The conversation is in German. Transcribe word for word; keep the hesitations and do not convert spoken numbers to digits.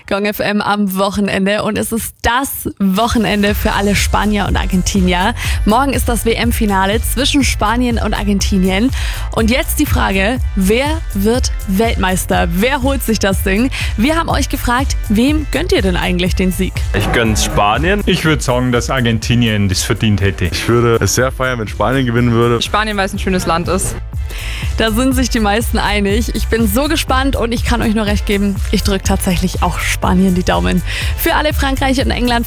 Gong F M am Wochenende und es ist das Wochenende für alle Spanier und Argentinier. Morgen ist das W M-Finale zwischen Spanien und Argentinien. Und jetzt die Frage, wer wird Weltmeister? Wer holt sich das Ding? Wir haben euch gefragt, wem gönnt ihr denn eigentlich den Sieg? Ich gönn's Spanien. Ich würde sagen, dass Argentinien das verdient hätte. Ich würde es sehr feiern, wenn Spanien gewinnen würde. Spanien, weil es ein schönes Land ist. Da sind sich die meisten einig. Ich bin so gespannt und ich kann euch nur recht geben, ich drücke tatsächlich auch Spanien die Daumen. Für alle Frankreich und England